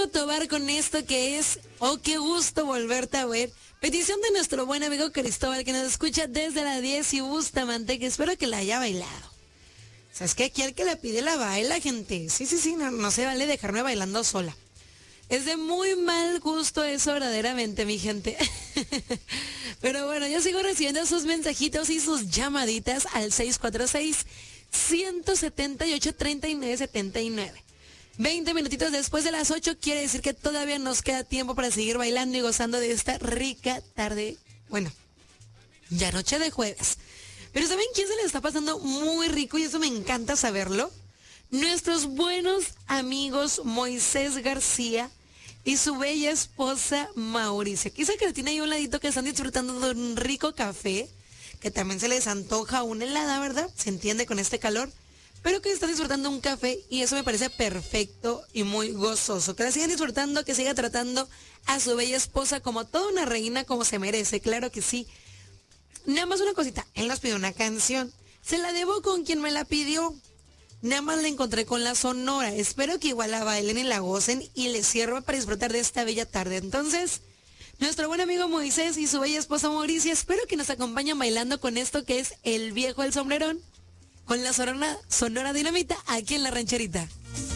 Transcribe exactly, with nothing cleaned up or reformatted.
Rigo Tobar con esto que es Oh, qué gusto volverte a ver. Petición de nuestro buen amigo Cristóbal que nos escucha desde la diez y Bustamante, que espero que la haya bailado. O sea, es que aquí el que la pide la baila, gente. Sí, sí, sí, no, no se vale dejarme bailando sola. Es de muy mal gusto eso verdaderamente, mi gente. Pero bueno, yo sigo recibiendo sus mensajitos y sus llamaditas al seis cuatro seis, uno siete ocho, tres nueve siete nueve. veinte minutitos después de las ocho quiere decir que todavía nos queda tiempo para seguir bailando y gozando de esta rica tarde. Bueno, ya noche de jueves. Pero ¿saben quién se le está pasando muy rico? Y eso me encanta saberlo. Nuestros buenos amigos Moisés García y su bella esposa Mauricia. Quizá que tiene ahí un ladito que están disfrutando de un rico café, que también se les antoja una helada, ¿verdad? Se entiende con este calor. Pero que están disfrutando un café y eso me parece perfecto y muy gozoso. Que la sigan disfrutando, que siga tratando a su bella esposa como toda una reina, como se merece, claro que sí. Nada más una cosita, él nos pidió una canción. Se la debo con quien me la pidió. Nada más la encontré con la Sonora. Espero que igual la bailen y la gocen y les sirva para disfrutar de esta bella tarde. Entonces, nuestro buen amigo Moisés y su bella esposa Mauricia, espero que nos acompañen bailando con esto que es El Viejo del Sombrerón, con la Sonora, Sonora Dinamita, aquí en La Rancherita.